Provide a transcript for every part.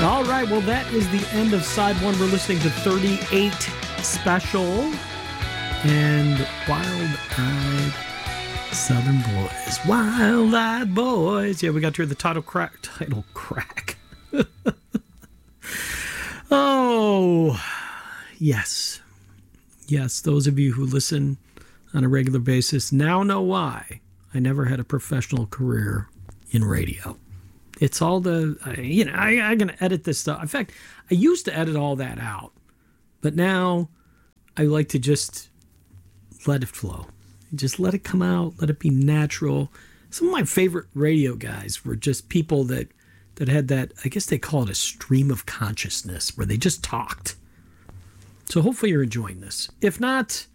All right, well, that is the end of side one. We're listening to 38 Special and Wild-Eyed Southern Boys. Wild-Eyed Boys. Yeah, we got to hear the title crack. Oh, yes. Yes, those of you who listen on a regular basis now know why I never had a professional career in radio. It's all the, I'm going to edit this stuff. In fact, I used to edit all that out, but now I like to just let it flow. Just let it come out, let it be natural. Some of my favorite radio guys were just people that had that, I guess they call it a stream of consciousness, where they just talked. So hopefully you're enjoying this. If not,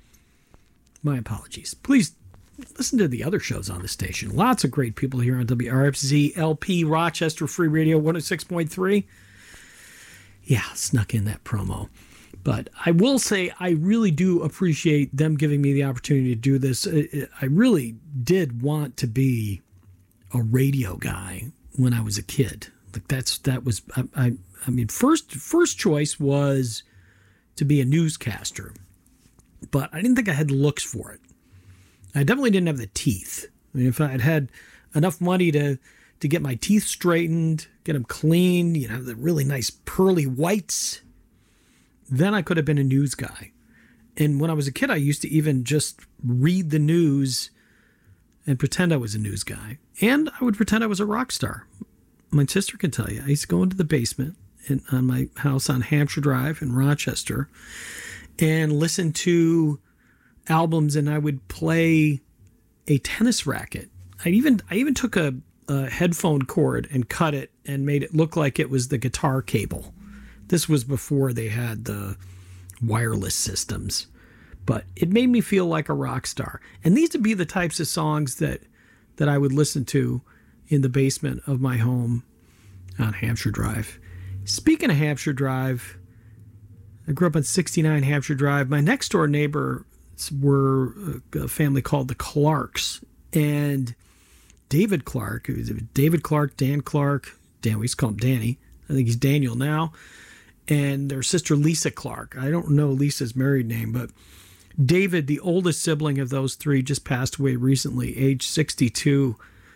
my apologies. Please listen to the other shows on the station. Lots of great people here on WRFZ LP Rochester Free Radio 106.3. Yeah, snuck in that promo. But I will say I really do appreciate them giving me the opportunity to do this. I really did want to be a radio guy when I was a kid. Like that was I mean first choice was to be a newscaster. But I didn't think I had the looks for it. I definitely didn't have the teeth. I mean, if I had had enough money to get my teeth straightened, get them clean, the really nice pearly whites, then I could have been a news guy. And when I was a kid, I used to even just read the news and pretend I was a news guy. And I would pretend I was a rock star. My sister can tell you, I used to go into the basement on my house on Hampshire Drive in Rochester and listen to albums, and I would play a tennis racket. I even took a headphone cord and cut it and made it look like it was the guitar cable. This was before they had the wireless systems, but it made me feel like a rock star. And these would be the types of songs that I would listen to in the basement of my home on Hampshire Drive. Speaking of Hampshire Drive, I grew up on 69 Hampshire Drive. My next door neighbor were a family called the Clarks, and David Clark, Dan Clark, we used to call him Danny. I think he's Daniel now. And their sister Lisa Clark. I don't know Lisa's married name, but David, the oldest sibling of those three, just passed away recently, age 62,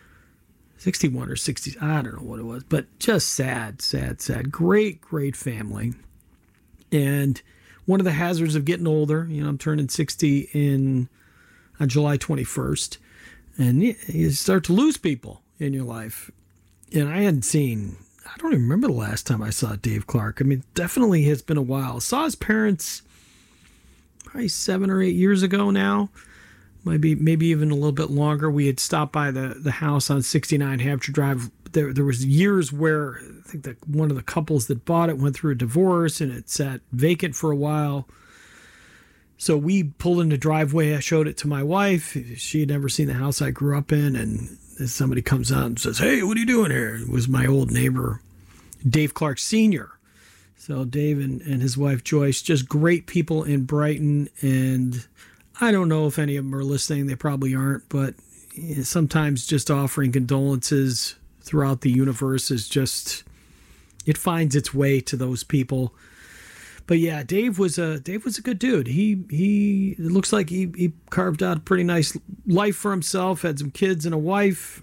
61 or 60. I don't know what it was, but just sad. Great, great family. And one of the hazards of getting older, I'm turning 60 on July 21st, and you start to lose people in your life. And I don't even remember the last time I saw Dave Clark. I mean, definitely has been a while. Saw his parents probably 7 or 8 years ago now, maybe even a little bit longer. We had stopped by the house on 69 Hampshire Drive. There was years where I think that one of the couples that bought it went through a divorce, and it sat vacant for a while. So we pulled in the driveway. I showed it to my wife. She had never seen the house I grew up in, and somebody comes out and says, "Hey, what are you doing here?" It was my old neighbor, Dave Clark Sr. So Dave and his wife Joyce, just great people in Brighton. And I don't know if any of them are listening. They probably aren't. But sometimes just offering condolences throughout the universe is just, it finds its way to those people. But yeah, Dave was a good dude. It looks like he carved out a pretty nice life for himself, had some kids and a wife.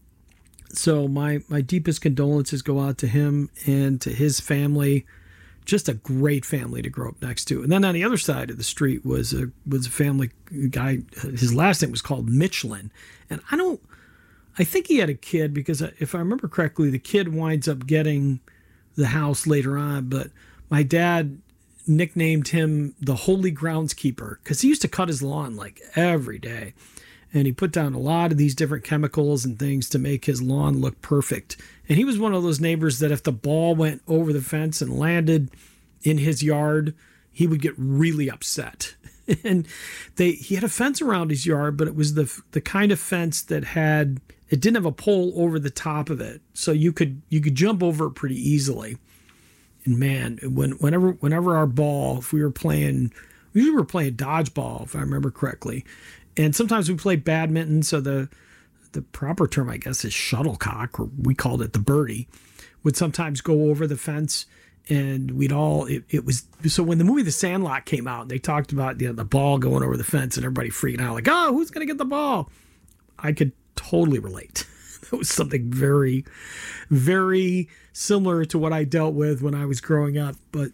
So my deepest condolences go out to him and to his family. Just a great family to grow up next to. And then on the other side of the street was a family guy. His last name was called Michelin. And I think he had a kid, because if I remember correctly, the kid winds up getting the house later on. But my dad nicknamed him the Holy Groundskeeper, because he used to cut his lawn like every day. And he put down a lot of these different chemicals and things to make his lawn look perfect. And he was one of those neighbors that if the ball went over the fence and landed in his yard, he would get really upset. And he had a fence around his yard, but it was the kind of fence that it didn't have a pole over the top of it. So you could jump over it pretty easily. And man, whenever our ball, if we were playing dodgeball, if I remember correctly. And sometimes we played badminton, so the proper term, I guess, is shuttlecock, or we called it the birdie. would sometimes go over the fence, and we'd all, it was, so when the movie The Sandlot came out, they talked about the ball going over the fence and everybody freaking out like, oh, who's going to get the ball? I could totally relate. That was something very, very similar to what I dealt with when I was growing up. But,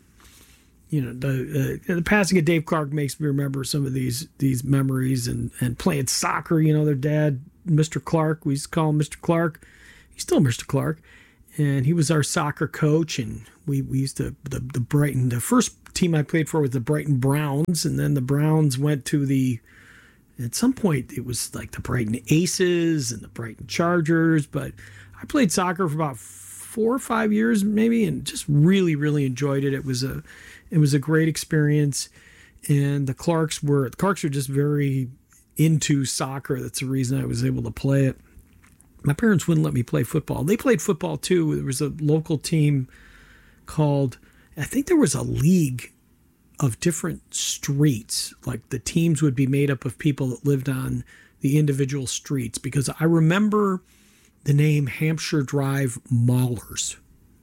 the passing of Dave Clark makes me remember some of these memories and playing soccer. Their dad, Mr. Clark, we used to call him Mr. Clark. He's still Mr. Clark. And he was our soccer coach. And we used to, the Brighton, the first team I played for was the Brighton Browns. And then the Browns went to at some point it was like the Brighton Aces and the Brighton Chargers. But I played soccer for about 4 or 5 years maybe, and just really, really enjoyed it. It was a great experience. And the Clarks were just very into soccer. That's the reason I was able to play it. My parents wouldn't let me play football. They played football too. There was a local team called, I think there was a league of different streets. Like the teams would be made up of people that lived on the individual streets, because I remember the name Hampshire Drive Maulers.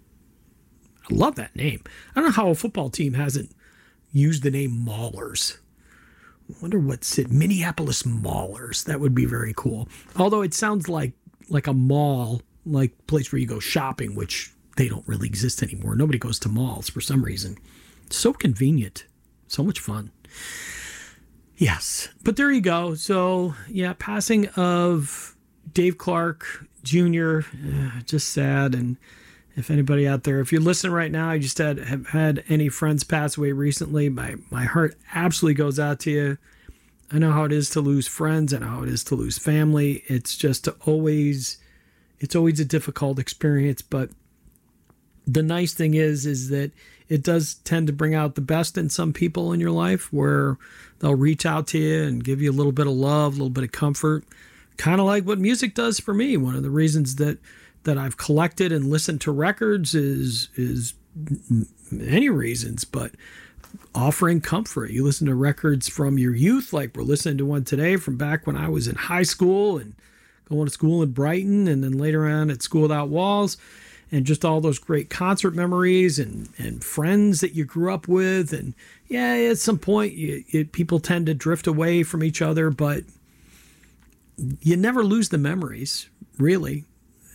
I love that name. I don't know how a football team hasn't used the name Maulers. I wonder what's it, Minneapolis Maulers. That would be very cool. Although it sounds like a mall, like a place where you go shopping, which they don't really exist anymore. Nobody goes to malls for some reason. It's so convenient. So much fun. Yes. But there you go. So, yeah, passing of Dave Clark Jr., just sad. And if anybody out there, if you're listening right now, you just have had any friends pass away recently, my heart absolutely goes out to you. I know how it is to lose friends. I know how it is to lose family. It's just always a difficult experience. But the nice thing is that it does tend to bring out the best in some people in your life, where they'll reach out to you and give you a little bit of love, a little bit of comfort, kind of like what music does for me. One of the reasons that I've collected and listened to records is many reasons, but offering comfort. You listen to records from your youth, like we're listening to one today from back when I was in high school and going to school in Brighton, and then later on at School Without Walls, and just all those great concert memories and friends that you grew up with. And yeah, at some point people tend to drift away from each other, but you never lose the memories, really.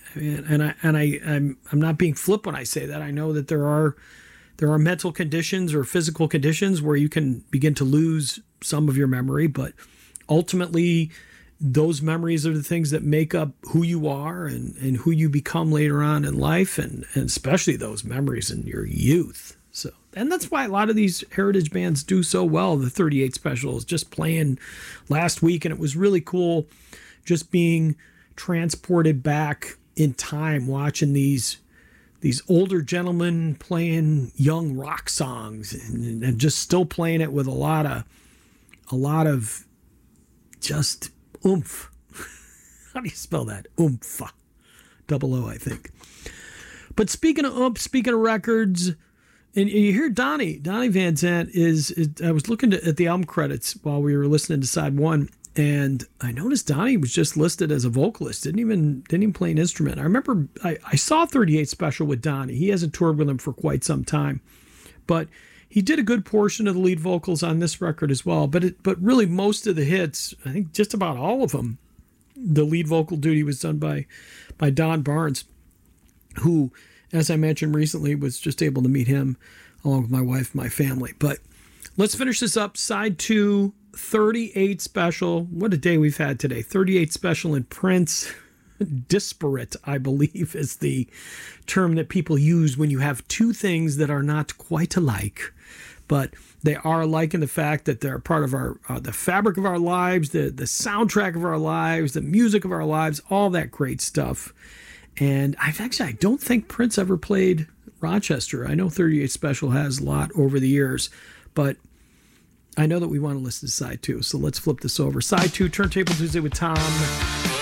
I'm not being flip when I say that. I know that there are mental conditions or physical conditions where you can begin to lose some of your memory, but ultimately those memories are the things that make up who you are and who you become later on in life, and especially those memories in your youth. So, and that's why a lot of these heritage bands do so well. The 38 Special is just playing last week, and it was really cool just being transported back in time, watching these older gentlemen playing young rock songs and just still playing it with a lot of just oomph. How do you spell that? Oomph. Double O, I think. But speaking of oomph, speaking of records, and you hear Donnie Van Zant is I was looking at the album credits while we were listening to side one, and I noticed Donnie was just listed as a vocalist. Didn't even play an instrument. I remember I saw 38 Special with Donnie. He hasn't toured with him for quite some time, but he did a good portion of the lead vocals on this record as well. But really most of the hits, I think just about all of them, the lead vocal duty was done by Don Barnes, who, as I mentioned recently, was just able to meet him along with my wife, my family. But let's finish this up. Side 2, 38 Special. What a day we've had today. 38 Special and Prince. Disparate, I believe, is the term that people use when you have two things that are not quite alike, but they are alike in the fact that they're part of our the fabric of our lives, the soundtrack of our lives, the music of our lives, all that great stuff. And I don't think Prince ever played Rochester. I know 38 Special has a lot over the years, but I know that we want to listen to side 2, so let's flip this over. Side 2, Turntable Tuesday with Tom.